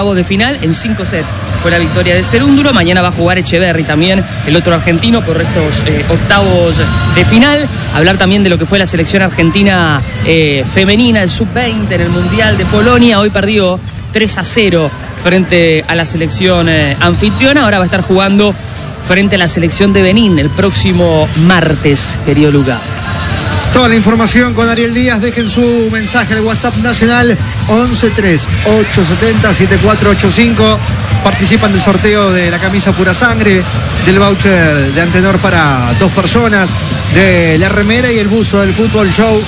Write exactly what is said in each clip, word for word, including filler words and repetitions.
de final en cinco sets. Fue la victoria de Cerúndulo. Mañana va a jugar Echeverri también, el otro argentino, por estos eh, octavos de final. Hablar también de lo que fue la selección argentina eh, femenina, el sub veinte en el Mundial de Polonia. Hoy perdió tres a cero frente a la selección eh, anfitriona. Ahora va a estar jugando frente a la selección de Benín el próximo martes, querido Luca. Toda la información con Ariel Díaz. Dejen su mensaje al WhatsApp nacional once tres ocho siete cero siete cuatro ocho cinco. Participan del sorteo de la camisa Pura Sangre, del voucher de Antenor para dos personas, de la remera y el buzo del Fútbol Show.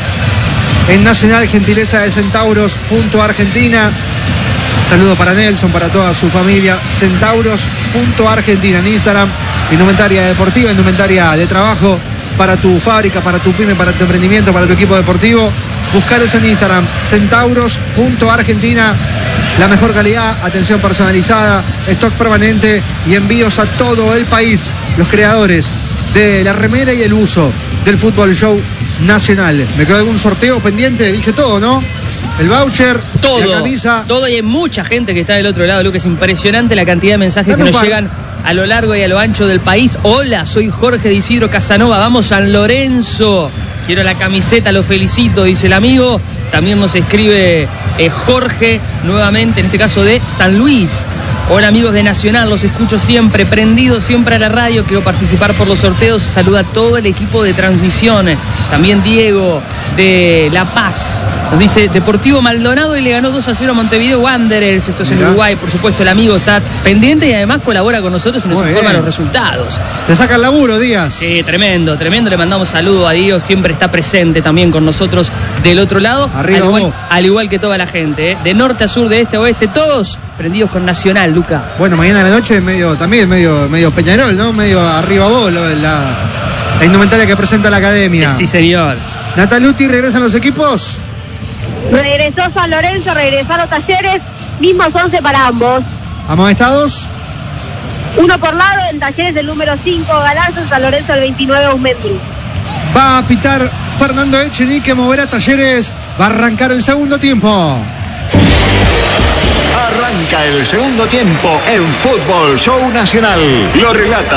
En Nacional, gentileza de Centauros punto Argentina. Saludo para Nelson, para toda su familia. Centauros punto Argentina en Instagram. Indumentaria deportiva, indumentaria de trabajo para tu fábrica, para tu pyme, para tu emprendimiento, para tu equipo deportivo. Buscaros en Instagram, Centauros punto Argentina. La mejor calidad, atención personalizada, stock permanente y envíos a todo el país. Los creadores de la remera y el uso del Fútbol Show Nacional. ¿Me quedó algún sorteo pendiente? Dije todo, ¿no? El voucher, todo, la camisa. Todo, y hay mucha gente que está del otro lado, Luca. Es impresionante la cantidad de mensajes Dame que nos par. llegan a lo largo y a lo ancho del país. Hola, soy Jorge de Isidro Casanova, vamos San Lorenzo. Quiero la camiseta, lo felicito, dice el amigo. También nos escribe eh, Jorge, nuevamente, en este caso de San Luis. Hola amigos de Nacional, los escucho siempre, prendidos siempre a la radio, quiero participar por los sorteos. Saluda a todo el equipo de transmisión. También Diego de La Paz. Nos dice Deportivo Maldonado y le ganó dos a cero a Montevideo Wanderers. Esto es en Uruguay, por supuesto, el amigo está pendiente y además colabora con nosotros y nos Muy informa bien. los resultados. Te saca el laburo, Díaz. Sí, tremendo, tremendo. Le mandamos saludos a Diego, siempre está presente también con nosotros del otro lado. Arriba, al, igual, al igual que toda la gente, ¿eh? De norte a sur, de este a oeste, todos prendidos con Nacional, Luca. Bueno, mañana a la noche medio, también medio, medio Peñarol, ¿no? Medio arriba vos, la, la indumentaria que presenta la academia. Sí, señor. Nataluti, ¿regresan los equipos? Regresó San Lorenzo, regresaron Talleres, mismos once para ambos. ¿Amonestados? Uno por lado, en Talleres el número cinco, Galarza, en San Lorenzo el veintinueve, Usmendi. Va a pitar Fernando Echenique, moverá Talleres, va a arrancar el segundo tiempo. Arranca el segundo tiempo en Fútbol Show Nacional. Lo relata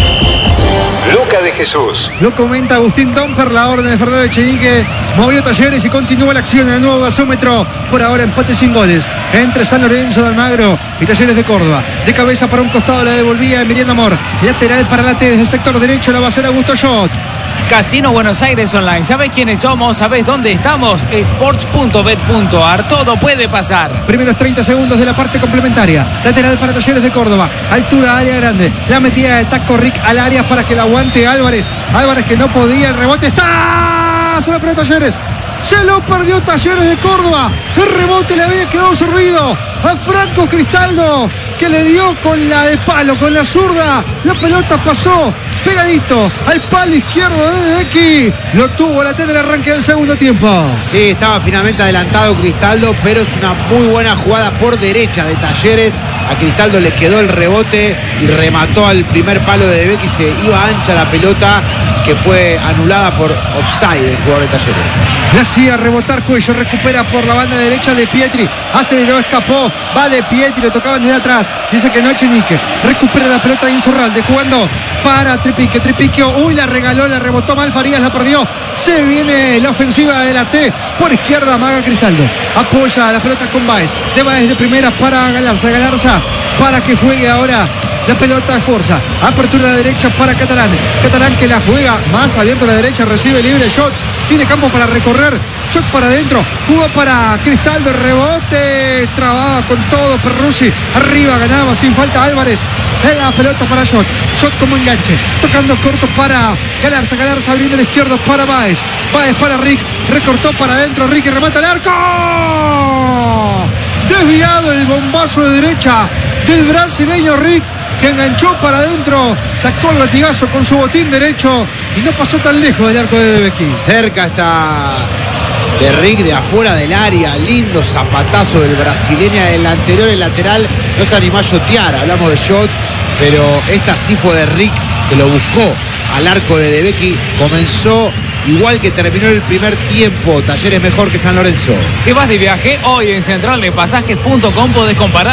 Luca de Jesús. Lo comenta Agustín Tomper, la orden de Fernando Echenique. Movió Talleres y continúa la acción en el nuevo gasómetro. Por ahora empate sin goles entre San Lorenzo de Almagro y Talleres de Córdoba. De cabeza para un costado la devolvía Emiliano Amor. Lateral para la T desde el sector derecho la va a hacer Augusto Schott. Casino Buenos Aires Online. ¿Sabés quiénes somos? ¿Sabés dónde estamos? Sports punto bet punto ar. Todo puede pasar. Primeros treinta segundos de la parte complementaria. Lateral para Talleres de Córdoba. Altura, área grande. La metida de taco Rick al área para que la aguante Álvarez. Álvarez que no podía. El rebote está. Se lo perdió Talleres. Se lo perdió Talleres de Córdoba. El rebote le había quedado servido a Franco Cristaldo, que le dio con la de palo, con la zurda. La pelota pasó pegadito al palo izquierdo de Becky. Lo tuvo la T del arranque del segundo tiempo. Sí, estaba finalmente adelantado Cristaldo, pero es una muy buena jugada por derecha de Talleres. A Cristaldo le quedó el rebote y remató al primer palo de Becky. Se iba ancha la pelota, que fue anulada por offside el jugador de Talleres. Le hacía rebotar Cuello, recupera por la banda derecha de Pietri. Aceleró, escapó, va de Pietri, lo tocaban desde atrás. Dice que no, Echenique. Recupera la pelota de Insurralde, jugando para Tripiquio. Tripiquio, uy, la regaló, la rebotó mal, Farías la perdió. Se viene la ofensiva de la T. Por izquierda, amaga Cristaldo. Apoya la pelota con Baez. De Baez de primera para Galarza. Galarza para que juegue ahora la pelota de fuerza. Apertura a la derecha para Catalán. Catalán que la juega más abierto a la derecha. Recibe libre Schott. Tiene campo para recorrer. Schott para adentro. Jugó para Cristaldo. Rebote. Trababa con todo Perruzzi. Arriba ganaba sin falta Álvarez. En la pelota para Schott. Schott como enganche. Tocando corto para Galarza. Galarza abriendo el izquierdo para Baez. Baez para Rick. Recortó para adentro. Rick y remata el arco. Desviado el bombazo de derecha del brasileño Rick, que enganchó para adentro, sacó el latigazo con su botín derecho y no pasó tan lejos del arco de Becky. Cerca está de Rick, de afuera del área. Lindo zapatazo del brasileño. El anterior, el lateral, no se animó a shotear. Hablamos de shot, pero esta sí fue de Rick, que lo buscó al arco de Becky. Comenzó igual que terminó el primer tiempo. Talleres mejor que San Lorenzo. ¿Te vas de viaje? Hoy en central de pasajes punto com podés comparar